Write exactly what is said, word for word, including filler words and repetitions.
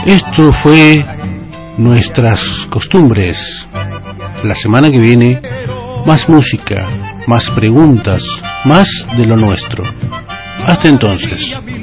Esto fue Nuestras Costumbres. La semana que viene, más música, más preguntas, más de lo nuestro. Hasta entonces.